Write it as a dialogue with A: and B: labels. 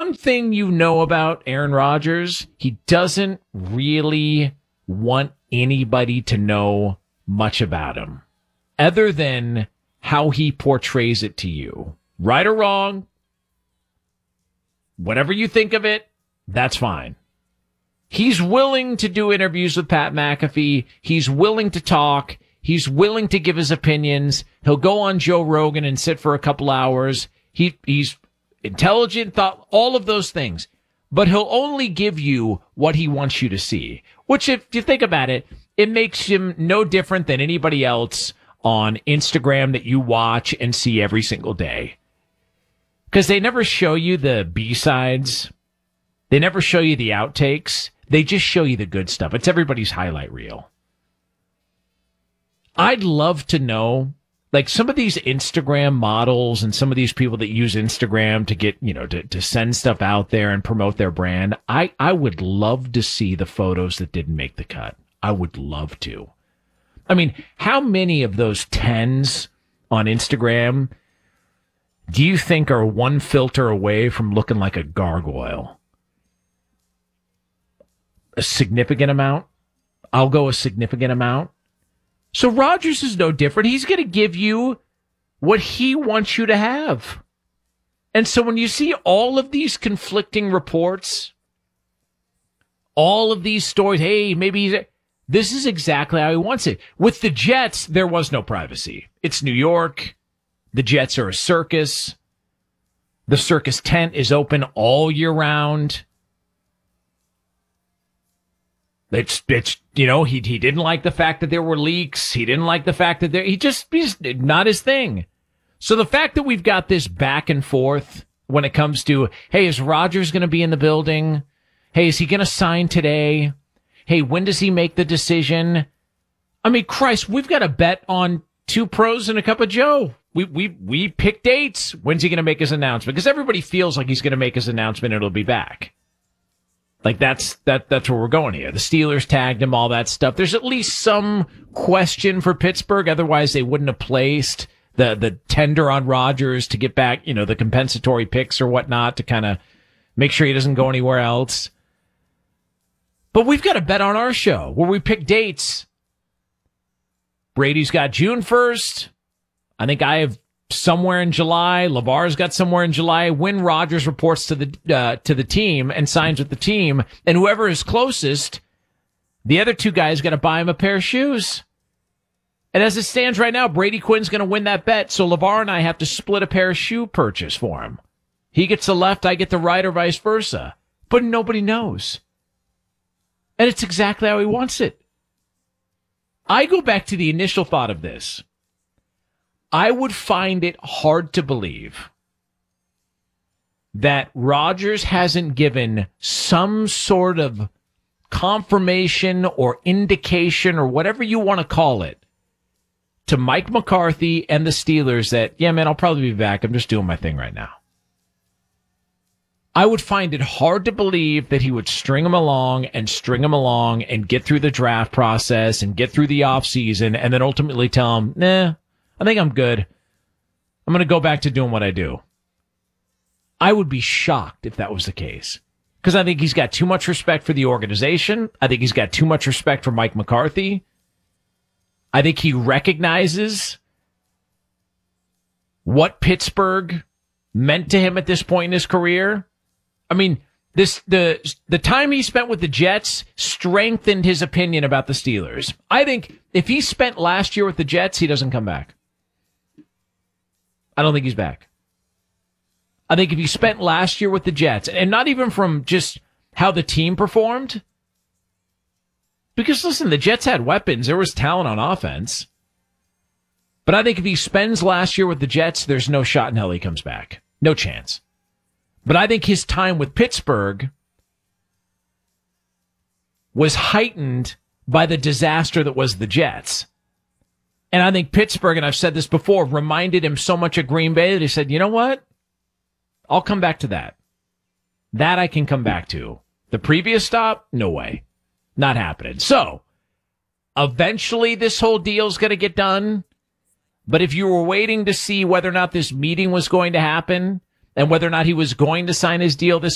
A: one thing you know about Aaron Rodgers, he doesn't really want anybody to know much about him other than how he portrays it to you. Right or wrong, whatever you think of it, that's fine. He's willing to do interviews with Pat McAfee. He's willing to talk. He's willing to give his opinions. He'll go on Joe Rogan and sit for a couple hours. He's intelligent, thought, all of those things. But he'll only give you what he wants you to see, which, if you think about it, it makes him no different than anybody else on Instagram that you watch and see every single day. Because they never show you the B-sides. They never show you the outtakes. They just show you the good stuff. It's everybody's highlight reel. I'd love to know, like, some of these Instagram models and some of these people that use Instagram to get, to send stuff out there and promote their brand. I would love to see the photos that didn't make the cut. I would love to. I mean, how many of those 10s on Instagram do you think are one filter away from looking like a gargoyle? A significant amount. I'll go a significant amount. So Rodgers is no different. He's going to give you what he wants you to have. And so when you see all of these conflicting reports, all of these stories, hey, maybe this is exactly how he wants it. With the Jets, there was no privacy. It's New York. The Jets are a circus. The circus tent is open all year round. It's he didn't like the fact that there were leaks. He didn't like the fact that he's not his thing. So the fact that we've got this back and forth when it comes to, hey, is Rodgers going to be in the building? Hey, is he going to sign today? Hey, when does he make the decision? I mean, Christ, we've got a bet on 2 pros and a cup of Joe. We pick dates. When's he going to make his announcement? Because everybody feels like he's going to make his announcement and it'll be back. Like that's where we're going here. The Steelers tagged him, all that stuff. There's at least some question for Pittsburgh. Otherwise, they wouldn't have placed the tender on Rodgers to get back, the compensatory picks or whatnot to kind of make sure he doesn't go anywhere else. But we've got a bet on our show where we pick dates. Brady's got June 1st. I think I have somewhere in July. LeVar's got somewhere in July. When Rodgers reports to the team and signs with the team, and whoever is closest, the other 2 guys got to buy him a pair of shoes. And as it stands right now, Brady Quinn's going to win that bet, so LeVar and I have to split a pair of shoe purchase for him. He gets the left, I get the right, or vice versa. But nobody knows. And it's exactly how he wants it. I go back to the initial thought of this. I would find it hard to believe that Rodgers hasn't given some sort of confirmation or indication or whatever you want to call it to Mike McCarthy and the Steelers that, yeah, man, I'll probably be back. I'm just doing my thing right now. I would find it hard to believe that he would string him along and get through the draft process and get through the offseason and then ultimately tell him, nah, I think I'm good. I'm going to go back to doing what I do. I would be shocked if that was the case. Because I think he's got too much respect for the organization. I think he's got too much respect for Mike McCarthy. I think he recognizes what Pittsburgh meant to him at this point in his career. I mean, the time he spent with the Jets strengthened his opinion about the Steelers. I think if he spent last year with the Jets, he doesn't come back. I don't think he's back. I think if he spent last year with the Jets, and not even from just how the team performed, because listen, the Jets had weapons. There was talent on offense. But I think if he spends last year with the Jets, there's no shot in hell he comes back. No chance. But I think his time with Pittsburgh was heightened by the disaster that was the Jets. And I think Pittsburgh, and I've said this before, reminded him so much of Green Bay that he said, you know what? I'll come back to that. That I can come back to. The previous stop? No way. Not happening. So, eventually this whole deal's going to get done. But if you were waiting to see whether or not this meeting was going to happen and whether or not he was going to sign his deal this